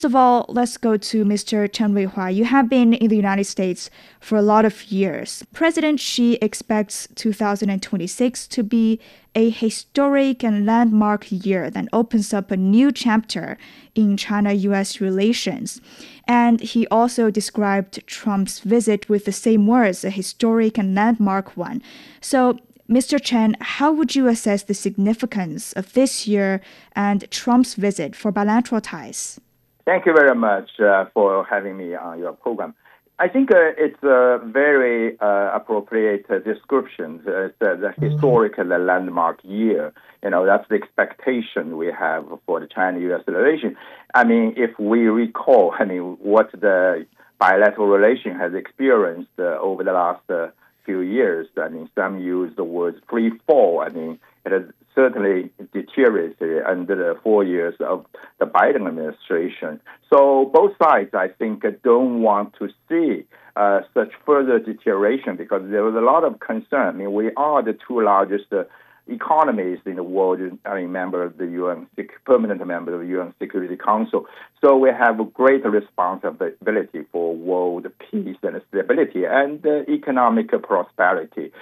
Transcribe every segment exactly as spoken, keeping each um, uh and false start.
First of all, let's go to Mister Chen Weihua. You have been in the United States for a lot of years. President Xi expects two thousand twenty-six to be a historic and landmark year that opens up a new chapter in China-U S relations. And he also described Trump's visit with the same words, a historic and landmark one. So, Mister Chen, how would you assess the significance of this year and Trump's visit for bilateral ties? Thank you very much uh, for having me on your program. I think uh, it's a very uh, appropriate uh, description. Uh, it's uh, the historic and the landmark year. You know, that's the expectation we have for the China-U S relation. I mean, if we recall, I mean, what the bilateral relation has experienced uh, over the last uh, few years. I mean, some use the words free fall. I mean, it has certainly deteriorated under the four years of the Biden administration. So both sides, I think, don't want to see uh, such further deterioration because there was a lot of concern. I mean, we are the two largest uh, economies in the world, I mean, member of the U N, permanent member of the U N Security Council. So we have a great responsibility for world peace and stability and uh, economic prosperity.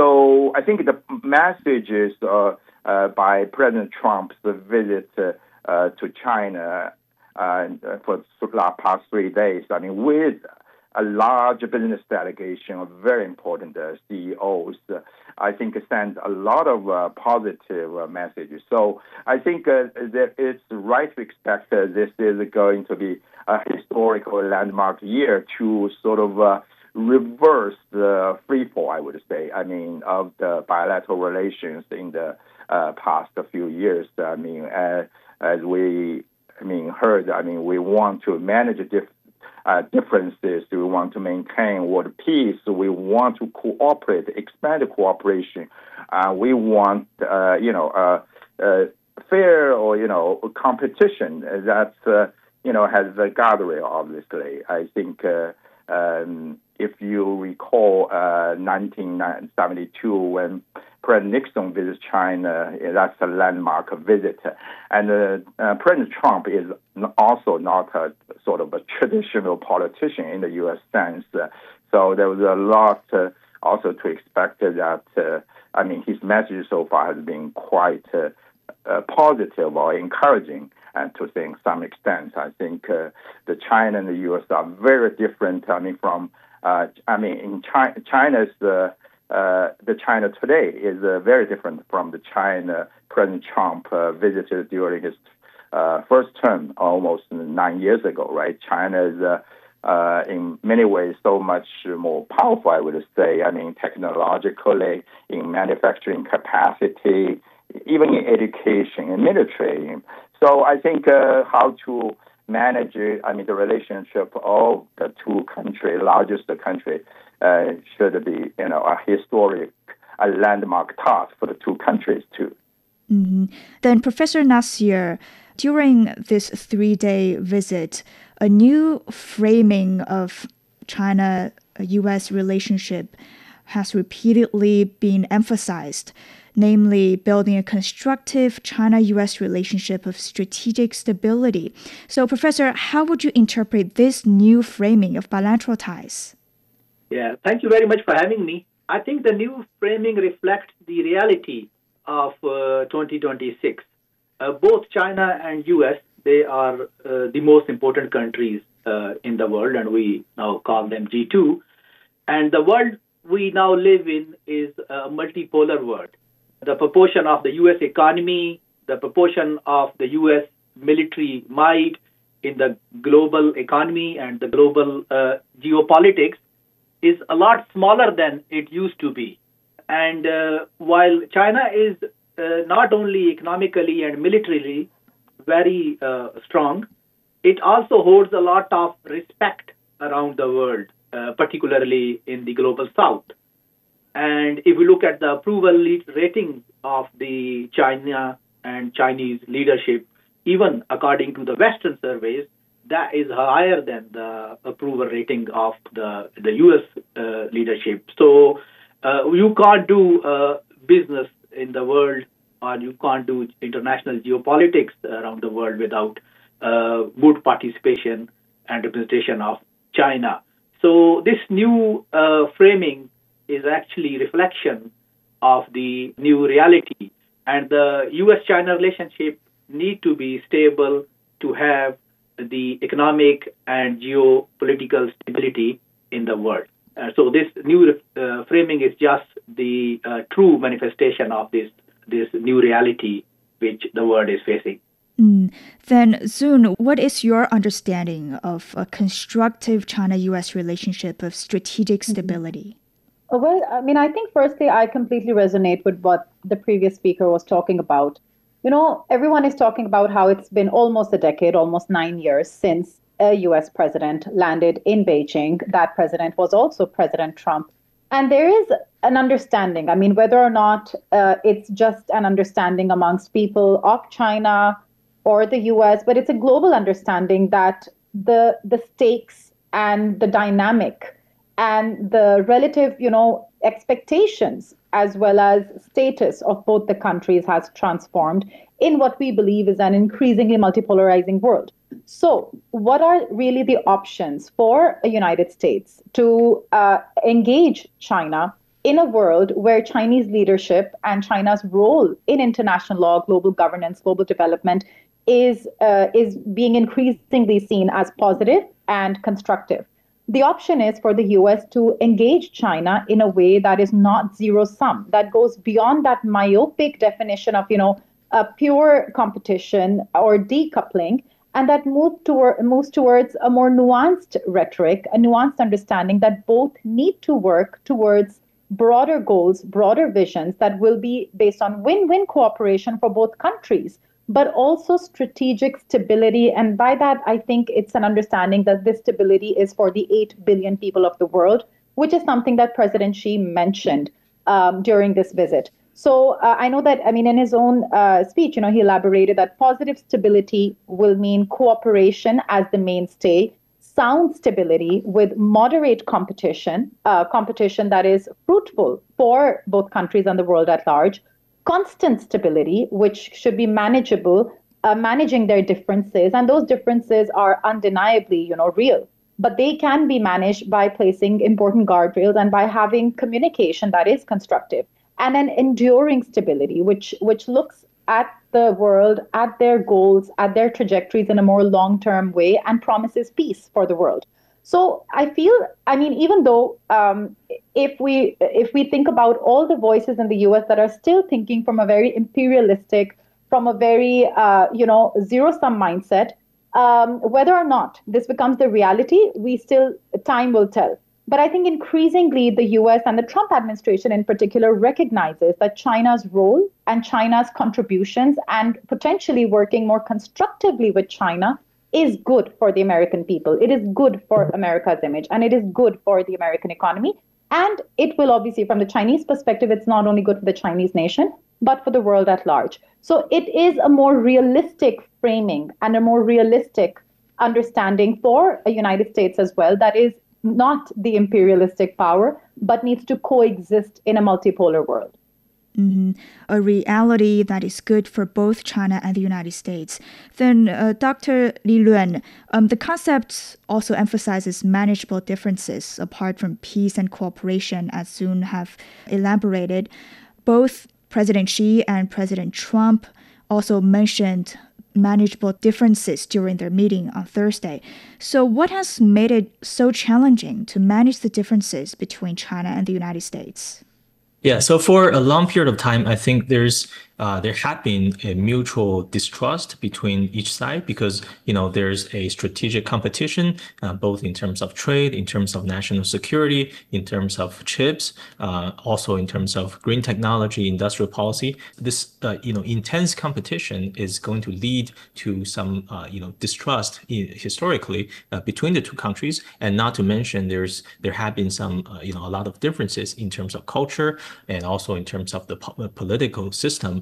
So I think the message is uh, uh, by President Trump's visit uh, uh, to China uh, for the past three days, I mean, with a large business delegation of very important uh, C E Os, uh, I think it sends a lot of uh, positive uh, messages. So I think uh, that it's right to expect uh, this is going to be a historical landmark year to sort of uh, reverse the free fall, I would say, I mean, of the bilateral relations in the uh, past few years. I mean, uh, as we, I mean, heard, I mean, we want to manage different Uh, differences. We want to maintain world peace. We want to cooperate, expand the cooperation. Uh, we want, uh, you know, uh, uh, fair or, you know, competition that, uh, you know, has a guardrail, obviously. I think uh, um, if you recall uh, nineteen seventy-two when President Nixon visited China, that's a landmark visit. And uh, uh, President Trump is also not a sort of a traditional politician in the U S sense. Uh, so there was a lot uh, also to expect that, uh, I mean, his message so far has been quite uh, uh, positive or encouraging uh, to think some extent. I think uh, the China and the U S are very different. I mean, from, uh, I mean, in China, China's uh, Uh, the China today is uh, very different from the China President Trump uh, visited during his uh, first term almost nine years ago, right? China is uh, uh, in many ways so much more powerful, I would say, I mean, technologically, in manufacturing capacity, even in education and military. So I think uh, how to manage, I mean, the relationship of the two countries, largest country, uh, should be, you know, a historic, a landmark task for the two countries too. Mm-hmm. Then, Professor Nasir, during this three-day visit, a new framing of China-U S relationship has repeatedly been emphasized, namely building a constructive China-U S relationship of strategic stability. So, Professor, how would you interpret this new framing of bilateral ties? Yeah, thank you very much for having me. I think the new framing reflects the reality of uh, twenty twenty-six. Uh, both China and U S, they are uh, the most important countries uh, in the world, and we now call them G two. And the world we now live in is a multipolar world. The proportion of the U S economy, the proportion of the U S military might in the global economy and the global uh, geopolitics is a lot smaller than it used to be. And uh, while China is uh, not only economically and militarily very uh, strong, it also holds a lot of respect around the world, uh, particularly in the global south. And if we look at the approval rating of the China and Chinese leadership, even according to the Western surveys, that is higher than the approval rating of the, the U S uh, leadership. So uh, you can't do uh, business in the world, or you can't do international geopolitics around the world without uh, good participation and representation of China. So this new uh, framing is actually reflection of the new reality, and the U S China relationship need to be stable to have the economic and geopolitical stability in the world. Uh, so this new uh, framing is just the uh, true manifestation of this this new reality which the world is facing. Mm. Then, Zun, what is your understanding of a constructive China-U S relationship of strategic stability? Uh, Well, I mean, I think firstly, I completely resonate with what the previous speaker was talking about. You know, everyone is talking about how it's been almost a decade, almost nine years since a U S president landed in Beijing. That president was also President Trump. And there is an understanding. I mean, whether or not uh, it's just an understanding amongst people of China or the U S, but it's a global understanding that the the stakes and the dynamic and the relative, you know, expectations as well as status of both the countries has transformed in what we believe is an increasingly multipolarizing world. So, what are really the options for a United States to uh, engage China in a world where Chinese leadership and China's role in international law, global governance, global development is uh, is being increasingly seen as positive and constructive? The option is for the U S to engage China in a way that is not zero sum, that goes beyond that myopic definition of, you know, a pure competition or decoupling, and that move toward, moves towards a more nuanced rhetoric, a nuanced understanding that both need to work towards broader goals, broader visions that will be based on win-win cooperation for both countries, but also strategic stability. And by that, I think it's an understanding that this stability is for the eight billion people of the world, which is something that President Xi mentioned um, during this visit. So uh, I know that, I mean, in his own uh, speech, you know, he elaborated that positive stability will mean cooperation as the mainstay, sound stability with moderate competition, uh, competition that is fruitful for both countries and the world at large, constant stability, which should be manageable, uh, managing their differences. And those differences are undeniably, you know, real. But they can be managed by placing important guardrails and by having communication that is constructive. And an enduring stability, which, which looks at the world, at their goals, at their trajectories in a more long-term way and promises peace for the world. So I feel, I mean, even though um, if we if we think about all the voices in the U S that are still thinking from a very imperialistic, from a very uh, you know zero-sum mindset, um, whether or not this becomes the reality, we still time will tell. But I think increasingly the U S and the Trump administration in particular recognizes that China's role and China's contributions and potentially working more constructively with China is good for the American people. It is good for America's image, and it is good for the American economy. And it will obviously, from the Chinese perspective, it's not only good for the Chinese nation, but for the world at large. So it is a more realistic framing and a more realistic understanding for a United States as well that is not the imperialistic power, but needs to coexist in a multipolar world. Mm-hmm. A reality that is good for both China and the United States. Then, uh, Doctor Li Luan, um, the concept also emphasizes manageable differences apart from peace and cooperation, as Zun have elaborated. Both President Xi and President Trump also mentioned manageable differences during their meeting on Thursday. So what has made it so challenging to manage the differences between China and the United States? Yeah, so for a long period of time, I think there's uh, there had been a mutual distrust between each side because, you know, there's a strategic competition, uh, both in terms of trade, in terms of national security, in terms of chips, uh, also in terms of green technology, industrial policy. This, uh, you know, intense competition is going to lead to some, uh, you know, distrust in, historically uh, between the two countries. And not to mention, there's there have been some, uh, you know, a lot of differences in terms of culture and also in terms of the po- political system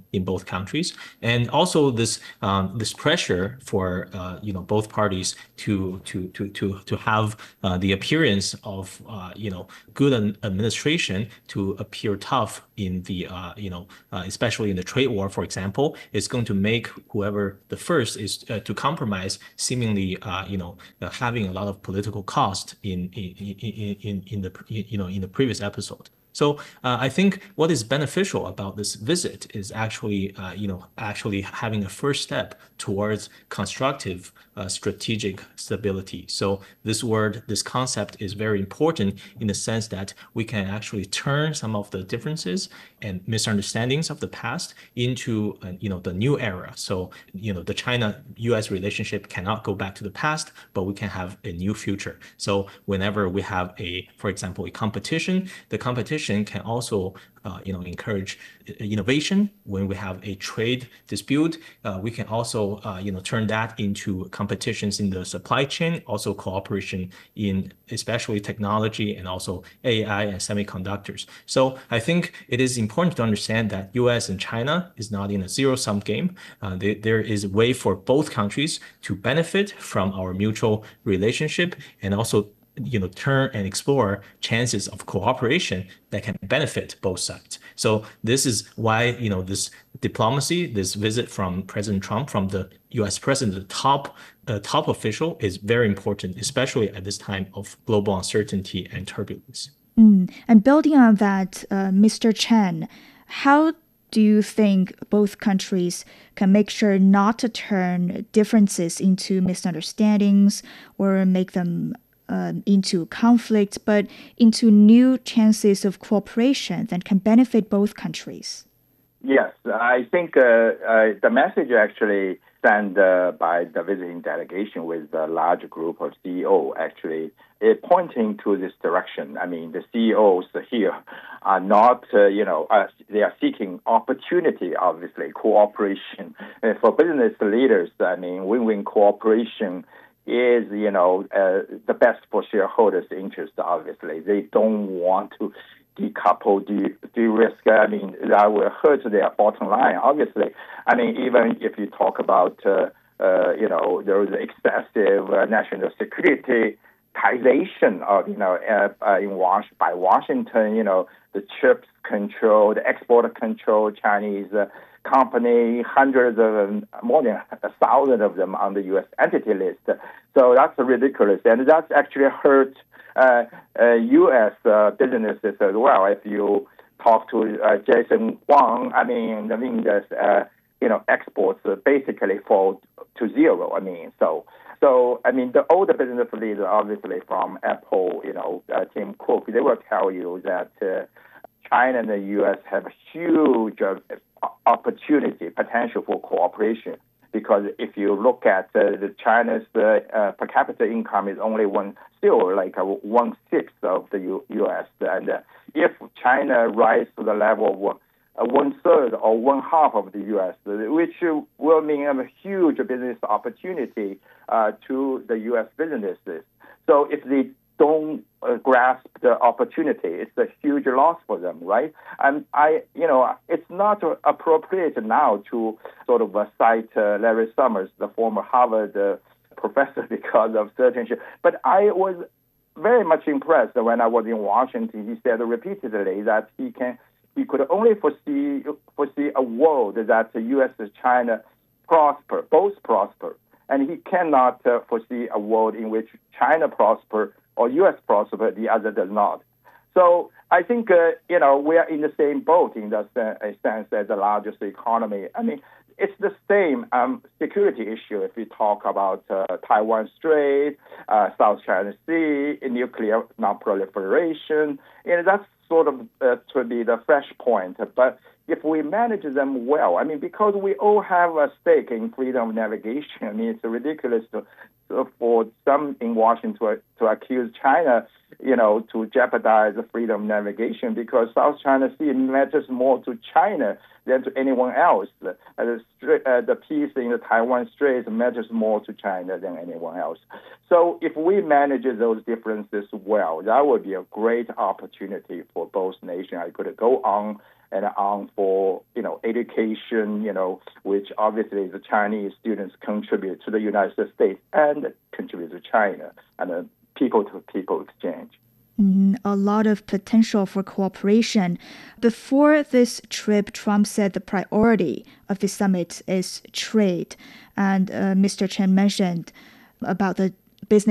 in both countries, and also this um, this pressure for uh, you know both parties to to to to to have uh, the appearance of uh, you know good administration to appear tough in the uh, you know uh, especially in the trade war, for example, is going to make whoever the first is uh, to compromise seemingly uh, you know uh, having a lot of political cost in in in in, in the you know in the previous episode. So uh, I think what is beneficial about this visit is actually, uh, you know, actually having a first step towards constructive uh, strategic stability. So this word, this concept is very important in the sense that we can actually turn some of the differences and misunderstandings of the past into, uh, you know, the new era. So, you know, the China-U S relationship cannot go back to the past, but we can have a new future. So whenever we have a, for example, a competition, the competition can also uh, you know, encourage innovation. When we have a trade dispute, uh, we can also uh, you know, turn that into competitions in the supply chain, also cooperation in especially technology and also A I and semiconductors. So I think it is important to understand that U S and China is not in a zero-sum game. Uh, they, there is a way for both countries to benefit from our mutual relationship and also you know, turn and explore chances of cooperation that can benefit both sides. So this is why, you know, this diplomacy, this visit from President Trump, from the U S president, the top, uh, top official, is very important, especially at this time of global uncertainty and turbulence. Mm. And building on that, uh, Mister Chen, how do you think both countries can make sure not to turn differences into misunderstandings or make them Um, into conflict, but into new chances of cooperation that can benefit both countries? Yes, I think uh, uh, the message actually sent uh, by the visiting delegation with a large group of C E Os actually is pointing to this direction. I mean, the C E Os here are not, uh, you know, uh, they are seeking opportunity, obviously, cooperation. Uh, for business leaders, I mean, win-win cooperation is, you know, uh, the best for shareholders' interest, obviously. They don't want to decouple, de- de-risk. I mean, that will hurt their bottom line, obviously. I mean, even if you talk about, uh, uh, you know, there is excessive uh, national security taxation of, you know, uh, uh, in Was- by Washington, you know, the chips control, the export control, Chinese uh, company, hundreds of them, more than a thousand of them on the U S entity list. So that's ridiculous. And that's actually hurt uh, uh, U S uh, businesses as well. If you talk to uh, Jason Wang, I mean, I mean, there's, uh, you know, exports basically fall to zero. I mean, so, so I mean, the older business leaders, obviously from Apple, you know, uh, Tim Cook, they will tell you that uh, China and the U S have huge uh, opportunity, potential for cooperation. Because if you look at uh, the China's uh, uh, per capita income is only one, still like a one sixth of the U- U.S. And uh, if China rises to the level of uh, one third or one half of the U S, which will mean a huge business opportunity uh, to the U S businesses. So if they don't uh, grasp the opportunity, it's a huge loss for them, right? And I, you know, it's not appropriate now to sort of uh, cite uh, Larry Summers, the former Harvard uh, professor, because of certain issues. But I was very much impressed when I was in Washington. He said repeatedly that he can, he could only foresee foresee a world that the U S and China prosper, both prosper, and he cannot uh, foresee a world in which China prosper or U S prosper, the other does not. So I think, uh, you know, we are in the same boat in the uh, sense as the largest economy. I mean, it's the same um, security issue if we talk about uh, Taiwan Strait, uh, South China Sea, nuclear non-proliferation. You know, that's sort of uh, to be the fresh point. But if we manage them well, I mean, because we all have a stake in freedom of navigation, I mean, it's ridiculous to, to, for some in Washington to, to accuse China, you know, to jeopardize the freedom of navigation because South China Sea matters more to China than to anyone else. Uh, the, uh, the peace in the Taiwan Strait matters more to China than anyone else. So if we manage those differences well, that would be a great opportunity for both nations. I could go on and on for, you know, education, you know, which obviously the Chinese students contribute to the United States and contribute to China, and a people-to-people exchange. Mm, a lot of potential for cooperation. Before this trip, Trump said the priority of the summit is trade. And uh, Mister Chen mentioned about the